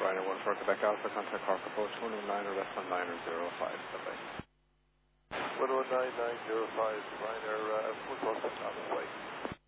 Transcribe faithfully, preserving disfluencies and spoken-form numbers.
Ryder one for Quebec Alpha, contact Park approach one one nine or less on nine or zero five. Bye-bye. one one nine nine zero five, Ryder, uh, full process on the way.